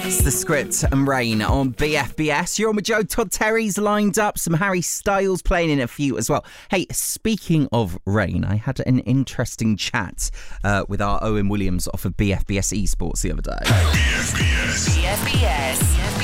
It's The Script and Rain on BFBS. You're on with Joe. Todd Terry's lined up. Some Harry Styles playing in a few as well. Hey, speaking of Rain, I had an interesting chat with our Owen Williams off of BFBS Esports the other day. BFBS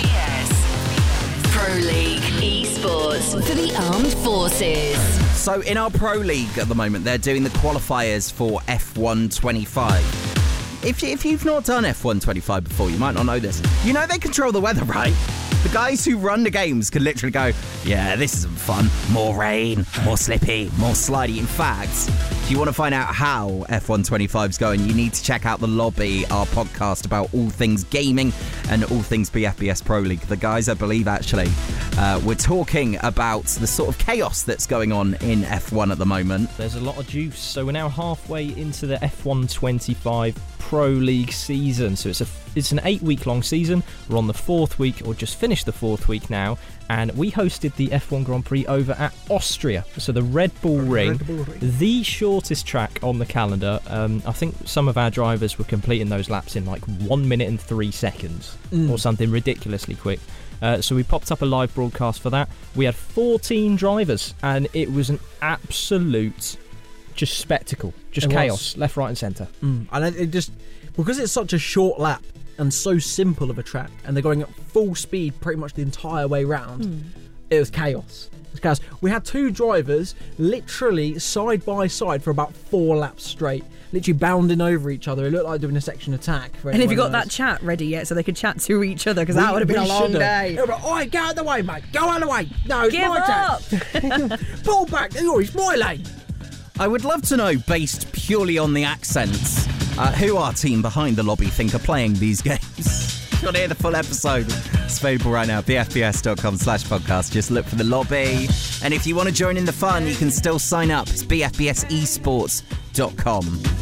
Pro League Esports for the Armed Forces. So in our Pro League at the moment, they're doing the qualifiers for F1 25. If you've not done F1 25 before, you might not know this. You know they control the weather, right? The guys who run the games can literally go, yeah, this isn't fun. More rain, more slippy, more slidey. In fact, if you want to find out how F1 25 is going, you need to check out The Lobby, our podcast about all things gaming and all things BFBS Pro League. The guys, I believe, actually, we're talking about the sort of chaos that's going on in F1 at the moment. There's a lot of juice. So we're now halfway into the F1 25 Pro League season. So it's an 8-week long season. We're on the 4th week, or just finished the 4th week now, and we hosted the F1 Grand Prix over at Austria. So the Red Bull Ring, the shortest track on the calendar. I think some of our drivers were completing those laps in like 1 minute and 3 seconds or something ridiculously quick. So we popped up a live broadcast for that. We had 14 drivers, and it was an absolute just spectacle, just chaos, left, right and centre. And it just, because it's such a short lap and so simple of a track, and they're going at full speed pretty much the entire way round, it was chaos. It was chaos. We had 2 drivers literally side by side for about 4 laps straight, literally bounding over each other. It looked like doing a section attack. And have you got that chat ready yet so they could chat to each other? Because that would have been a long day. They were like, oi, get out of the way, mate. Go out of the way. No, it's Give my up. turn. Pull back. Oh, it's my lane. I would love to know, based purely on the accents, who our team behind The Lobby think are playing these games. If you want to hear the full episode, it's available right now, bfbs.com/podcast. Just look for The Lobby. And if you want to join in the fun, you can still sign up. It's bfbsesports.com.